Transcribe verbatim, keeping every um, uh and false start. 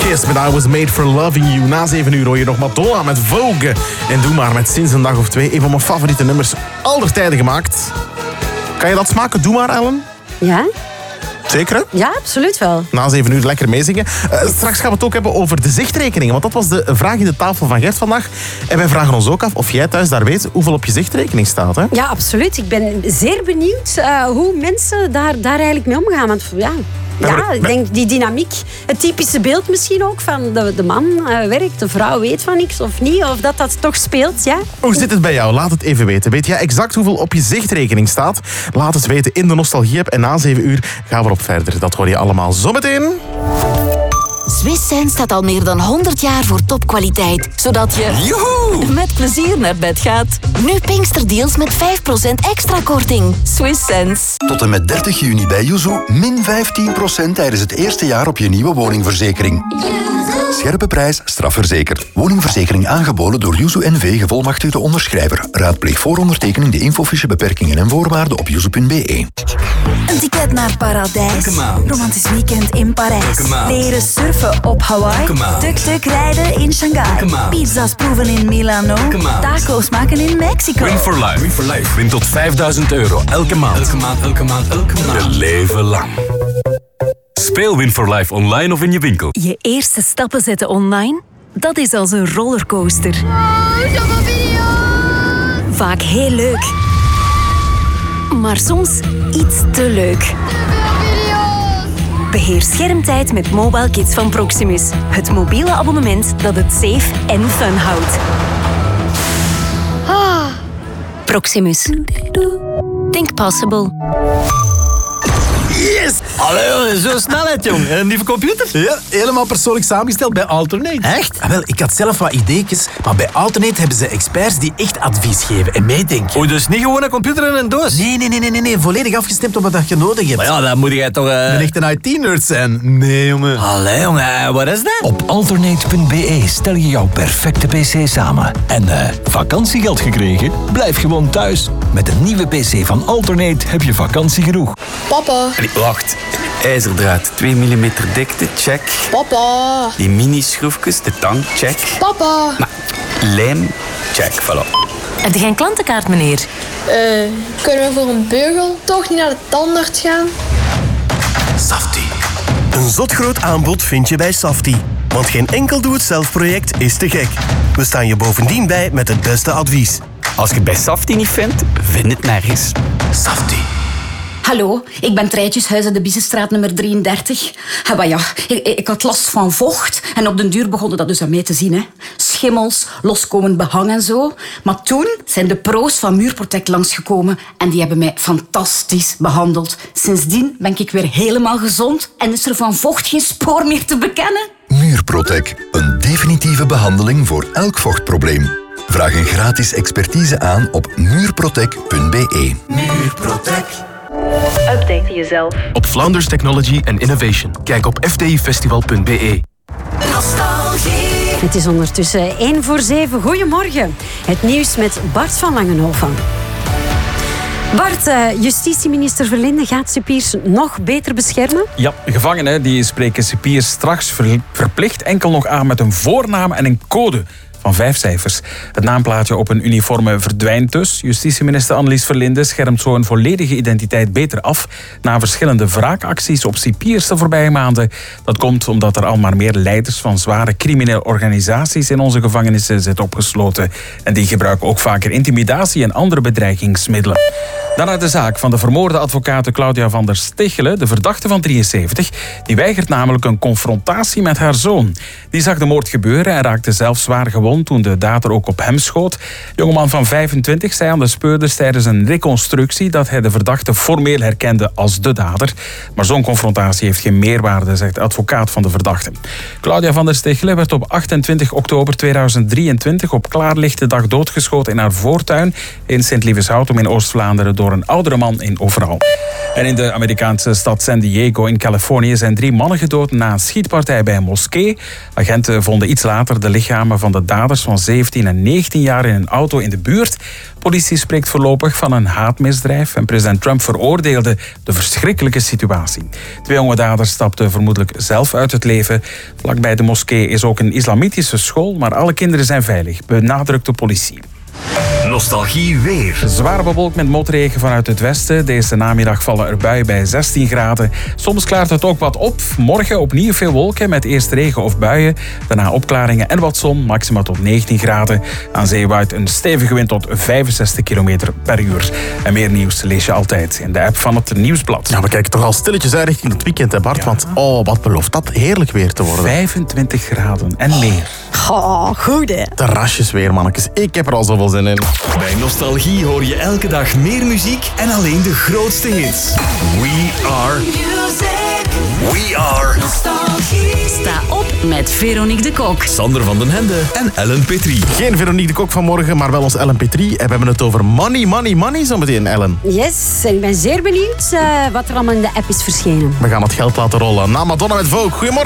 Kiss met I Was Made For Loving You. Na zeven uur hoor je nog Madonna met Vogue. En Doe Maar met Sinds een dag of twee. Een van mijn favoriete nummers aller tijden gemaakt. Kan je dat smaken? Doe maar, Ellen. Ja? Zeker, hè? Ja, absoluut wel. Na zeven uur lekker meezingen. Uh, straks gaan we het ook hebben over de zichtrekeningen. Want dat was de vraag in de tafel van Gert vandaag. En wij vragen ons ook af of jij thuis daar weet hoeveel op je zichtrekening staat. Hè? Ja, absoluut. Ik ben zeer benieuwd uh, hoe mensen daar, daar eigenlijk mee omgaan. Want ja... Ja, ik denk die dynamiek, het typische beeld misschien ook van de, de man uh, werkt, de vrouw weet van niks of niet, of dat dat toch speelt, ja. Hoe zit het bij jou? Laat het even weten. Weet jij exact hoeveel op je zichtrekening staat? Laat het weten in de Nostalgie-app en na zeven uur gaan we erop verder. Dat hoor je allemaal zometeen. Swiss Sense staat al meer dan honderd jaar voor topkwaliteit, zodat je Joehoe! met plezier naar bed gaat. Nu Pinksterdeals met vijf procent extra korting. Swiss Sense. Tot en met dertig juni bij Yuzu min vijftien procent tijdens het eerste jaar op je nieuwe woningverzekering. Scherpe prijs, strafverzekerd. Woningverzekering aangeboden door Yuzu N V, gevolmachtigde onderschrijver. Raadpleeg voor ondertekening de infofiche beperkingen en voorwaarden op yuzu punt be. Een ticket naar Paradijs. Romantisch weekend in Parijs. Leren surfen op Hawaii. Tuk-tuk rijden in Shanghai. Pizza's proeven in Milano. Taco's maken in Mexico. Win for life. Win for life. Win tot vijfduizend euro elke maand. Elke maand, elke maand, elke maand. Je leven lang. Speel Win for Life online of in je winkel. Je eerste stappen zetten online, dat is als een rollercoaster. Vaak heel leuk. Maar soms iets te leuk. Beheer schermtijd met Mobile Kids van Proximus. Het mobiele abonnement dat het safe en fun houdt. Proximus. Think possible. Yes! Allee, zo snelheid, jong. Een nieuwe computer? Ja, helemaal persoonlijk samengesteld bij Alternate. Echt? Ah, wel, ik had zelf wat ideetjes, maar bij Alternate hebben ze experts die echt advies geven en meedenken. Oei, dus niet gewoon een computer in een doos? Nee, nee, nee, nee, nee, volledig afgestemd op wat je nodig hebt. Maar ja, dan moet jij toch... Uh... Een echte I T-nerd zijn. Nee, jongen. Allee, jongen, wat is dat? Op alternate punt be stel je jouw perfecte pc samen. En uh, vakantiegeld gekregen? Blijf gewoon thuis. Met een nieuwe pc van Alternate heb je vakantie genoeg. Papa. Allee, wacht. IJzerdraad, twee millimeter dikte, check. Papa. Die mini-schroefjes, de tang, check. Papa. Nou, lijm, check, voilà. Heb je geen klantenkaart, meneer? Uh, kunnen we voor een beugel toch niet naar de tandarts gaan? Safti. Een zotgroot aanbod vind je bij Safti. Want geen enkel doe-het-zelf-project is te gek. We staan je bovendien bij met het beste advies. Als je het bij Safti niet vindt, vind het nergens. Safti. Hallo, ik ben Treitjeshuis in de Biezenstraat nummer drieëndertig. En maar ja, ik, ik had last van vocht en op den duur begonnen dat dus aan mij te zien. Hè. Schimmels, loskomend behang en zo. Maar toen zijn de pro's van Muurprotect langsgekomen en die hebben mij fantastisch behandeld. Sindsdien ben ik weer helemaal gezond en is er van vocht geen spoor meer te bekennen. Muurprotect, een definitieve behandeling voor elk vochtprobleem. Vraag een gratis expertise aan op muurprotect punt be. Muurprotect. Update jezelf. Op Flounders Technology and Innovation. Kijk op f t i festival punt be. Nostalgie. Het is ondertussen één voor zeven. Goedemorgen. Het nieuws met Bart van Langenhoven. Bart, justitieminister Verlinde gaat cipiers nog beter beschermen? Ja, gevangenen die spreken cipiers straks verplicht enkel nog aan met een voornaam en een code van vijf cijfers. Het naamplaatje op een uniforme verdwijnt dus. Justitieminister Annelies Verlinde schermt zo een volledige identiteit beter af na verschillende wraakacties op cipiers de voorbije maanden. Dat komt omdat er al maar meer leiders van zware criminele organisaties in onze gevangenissen zitten opgesloten. En die gebruiken ook vaker intimidatie en andere bedreigingsmiddelen. Dan naar de zaak van de vermoorde advocaat Claudia van der Stichelen, de verdachte van drieënzeventig. Die weigert namelijk een confrontatie met haar zoon. Die zag de moord gebeuren en raakte zelf zwaar gewond toen de dader ook op hem schoot. De jongeman van vijfentwintig zei aan de speurders tijdens een reconstructie dat hij de verdachte formeel herkende als de dader. Maar zo'n confrontatie heeft geen meerwaarde, zegt de advocaat van de verdachte. Claudia van der Stichelen werd op achtentwintig oktober tweeduizend drieëntwintig op klaarlichte dag doodgeschoten in haar voortuin in Sint-Lieveshout in Oost-Vlaanderen door door een oudere man in overal. En in de Amerikaanse stad San Diego in Californië zijn drie mannen gedood na een schietpartij bij een moskee. Agenten vonden iets later de lichamen van de daders van zeventien en negentien jaar in een auto in de buurt. Politie spreekt voorlopig van een haatmisdrijf en president Trump veroordeelde de verschrikkelijke situatie. Twee jonge daders stapten vermoedelijk zelf uit het leven. Vlakbij de moskee is ook een islamitische school, maar alle kinderen zijn veilig, benadrukt de politie. Nostalgie weer. Zware bewolkt met motregen vanuit het westen. Deze namiddag vallen er buien bij zestien graden. Soms klaart het ook wat op. Morgen opnieuw veel wolken met eerst regen of buien. Daarna opklaringen en wat zon, maximaal tot negentien graden. Aan zee waait een stevige wind tot vijfenzestig kilometer per uur. En meer nieuws lees je altijd in de app van het Nieuwsblad. Ja, we kijken toch al stilletjes uit richting het weekend, hè Bart? Ja. Want oh, wat belooft dat heerlijk weer te worden. vijfentwintig graden en meer. Oh, goed hè. Terrasjes weer, mannetjes. Ik heb er al zoveel zin in. Bij Nostalgie hoor je elke dag meer muziek en alleen de grootste hits. We are music. We are Nostalgie. Sta op met Veronique de Kok, Sander van den Hende en Ellen Petrie. Geen Veronique de Kok vanmorgen, maar wel ons Ellen Petrie. En we hebben het over money, money, money zometeen, Ellen. Yes, en ik ben zeer benieuwd uh, wat er allemaal in de app is verschenen. We gaan het geld laten rollen. Na Madonna met Vogue. Goedemorgen.